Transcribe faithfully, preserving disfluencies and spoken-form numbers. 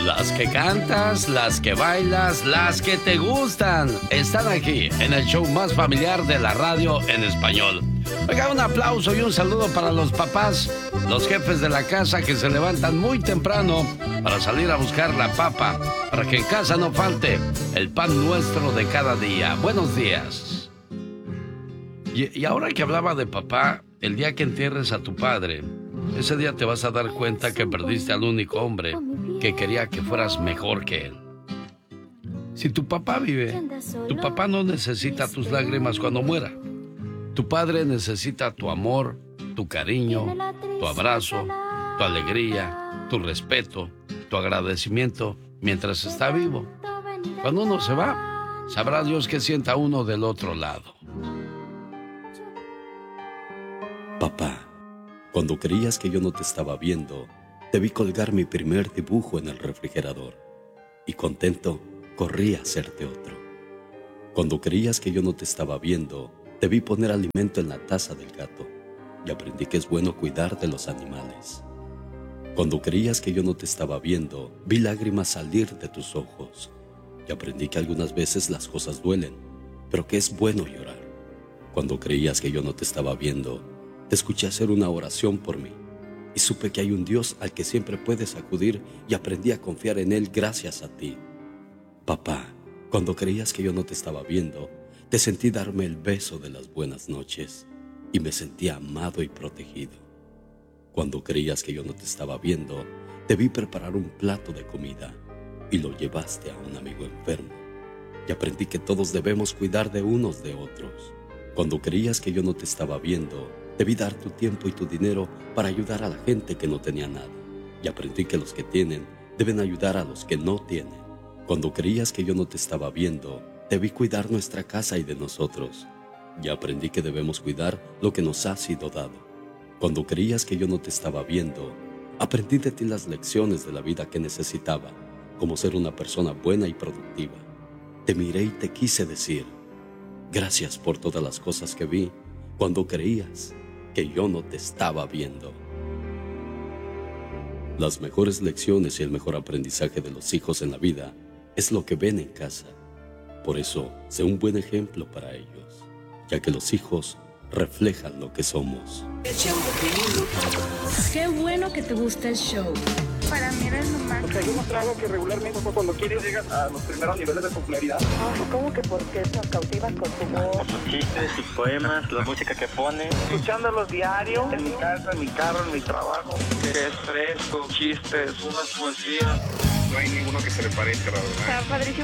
Las que cantas, las que bailas, las que te gustan, están aquí en el show más familiar de la radio en español. Oiga, un aplauso y un saludo para los papás, los jefes de la casa que se levantan muy temprano para salir a buscar la papa, para que en casa no falte el pan nuestro de cada día. Buenos días. Y, y ahora que hablaba de papá, el día que entierres a tu padre, ese día te vas a dar cuenta que perdiste al único hombre que quería que fueras mejor que él. Si tu papá vive, tu papá no necesita tus lágrimas cuando muera. Tu padre necesita tu amor, tu cariño, tu abrazo, tu alegría, tu respeto, tu agradecimiento mientras está vivo. Cuando uno se va, sabrá Dios qué sienta uno del otro lado. Papá, cuando creías que yo no te estaba viendo, te vi colgar mi primer dibujo en el refrigerador y contento corrí a hacerte otro. Cuando creías que yo no te estaba viendo, te vi poner alimento en la taza del gato y aprendí que es bueno cuidar de los animales. Cuando creías que yo no te estaba viendo, vi lágrimas salir de tus ojos y aprendí que algunas veces las cosas duelen, pero que es bueno llorar. Cuando creías que yo no te estaba viendo, te escuché hacer una oración por mí y supe que hay un Dios al que siempre puedes acudir y aprendí a confiar en Él gracias a ti. Papá, cuando creías que yo no te estaba viendo, te sentí darme el beso de las buenas noches y me sentí amado y protegido. Cuando creías que yo no te estaba viendo, te vi preparar un plato de comida y lo llevaste a un amigo enfermo y aprendí que todos debemos cuidar de unos de otros. Cuando creías que yo no te estaba viendo, debí dar tu tiempo y tu dinero para ayudar a la gente que no tenía nada. Y aprendí que los que tienen deben ayudar a los que no tienen. Cuando creías que yo no te estaba viendo, debí cuidar nuestra casa y de nosotros. Y aprendí que debemos cuidar lo que nos ha sido dado. Cuando creías que yo no te estaba viendo, aprendí de ti las lecciones de la vida que necesitaba, como ser una persona buena y productiva. Te miré y te quise decir, gracias por todas las cosas que vi cuando creías que yo no te estaba viendo. Las mejores lecciones y el mejor aprendizaje de los hijos en la vida es lo que ven en casa. Por eso, sé un buen ejemplo para ellos, ya que los hijos reflejan lo que somos. Qué bueno que te gusta el show. Para mí eres lo máximo. Porque hay demostrado que regularmente cuando quieres llegas a los primeros niveles de popularidad. ¿Cómo que por qué nos cautivas con tu voz? Sus chistes, sus poemas, la música que pone. Escuchándolos diario, en mi casa, en mi carro, en mi trabajo. Que es fresco, chistes, unas poesías. No hay ninguno que se le parezca, la verdad. Está padrísimo.